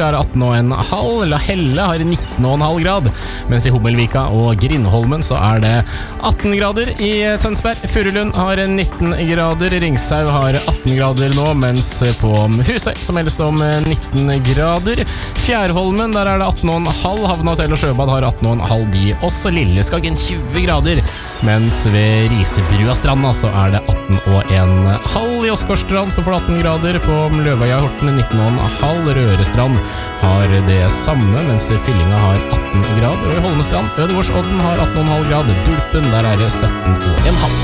Lervik har 18,5, La Helle har 19,5 grad, mens i Hommelvika og Grindholmen så er det 18 grader. I Tønsberg, Furulund har 19 grader, Ringsau har 18 grader nå, mens på Husøy så meldes det om 19 grader. Fjærholmen, der er det 18,5, Havnehotell og Sjøbad har 18,5 de, også Lilleskagen 20 grader, mens ved Risebrua stranda så er det 18,5. I Åsgårdstrand så får det 18 grader, på Løvøya Horten 19,5, Rørestrand har det samme, mens Fyllinga har 18 grader, og i Holmestrand, Ødegårdsodden har 18,5 grader, Dulpen der er det 17,5.